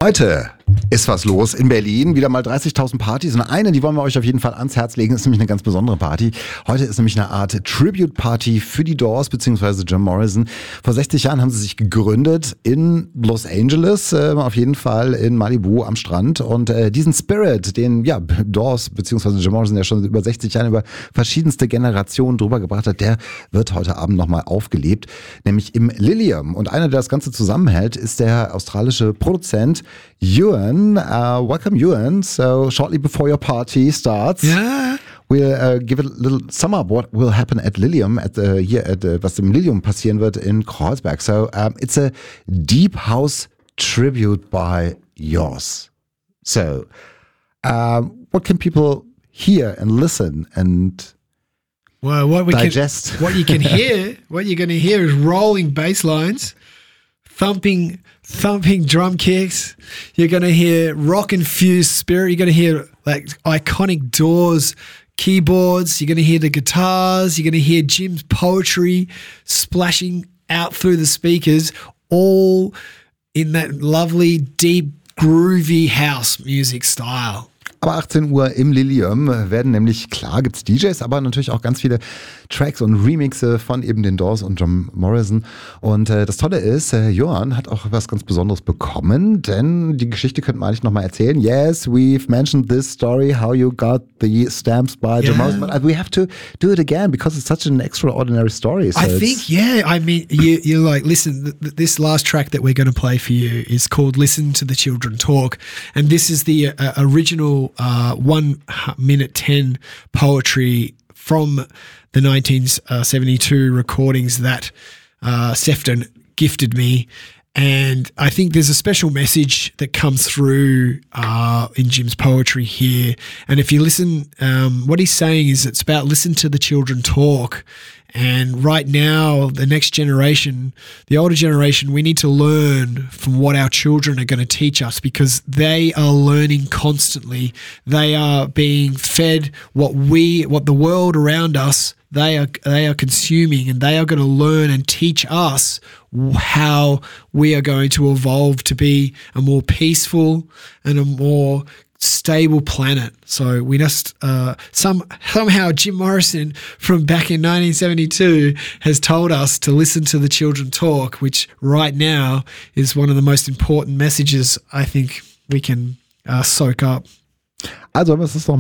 Heute ist was los in Berlin. Wieder mal 30.000 Partys. Und eine, die wollen wir euch auf jeden Fall ans Herz legen, ist nämlich eine ganz besondere Party. Heute ist nämlich eine Art Tribute-Party für die Doors bzw. Jim Morrison. Vor 60 Jahren haben sie sich gegründet in Los Angeles, auf jeden Fall in Malibu am Strand. Und diesen Spirit, den Doors bzw. Jim Morrison ja schon über 60 Jahren über verschiedenste Generationen drüber gebracht hat, der wird heute Abend nochmal aufgelebt, nämlich im Lilium. Und einer, der das Ganze zusammenhält, ist der australische Produzent Ewan. Welcome, Ewan. So, shortly before your party starts, we'll give it a little sum up what will happen at Lilium, was im Lilium passieren wird in Kreuzberg. So, it's a deep house tribute by yours. So, what can people hear and listen and digest? What you're going to hear is rolling bass lines, thumping drum kicks. You're going to hear rock-infused spirit. You're going to hear like iconic Doors keyboards. You're going to hear the guitars. You're going to hear Jim's poetry splashing out through the speakers, all in that lovely, deep, groovy house music style. Aber 18 Uhr im Lilium werden nämlich, klar gibt's DJs, aber natürlich auch ganz viele Tracks und Remixe von eben den Doors und Jim Morrison. Und das Tolle ist, Johann hat auch was ganz Besonderes bekommen, denn die Geschichte könnte man eigentlich nochmal erzählen. Yes, we've mentioned this story, how you got the stamps by Jim Morrison, but we have to do it again because it's such an extraordinary story. So I think, I mean, you're like, listen, this last track that we're going to play for you is called Listen to the Children Talk. And this is the original 1 minute 10 poetry from the 1972 recordings that Sefton gifted me. And I think there's a special message that comes through in Jim's poetry here. And if you listen, what he's saying is it's about listen to the children talk. And right now, the next generation, the older generation, we need to learn from what our children are going to teach us because they are learning constantly. They are being fed what the world around us, they are consuming, and they are going to learn and teach us how we are going to evolve to be a more peaceful and a more stable planet. So we just somehow Jim Morrison from back in 1972 has told us to listen to the children talk, which right now is one of the most important messages I think we can soak up. Also, es ist doch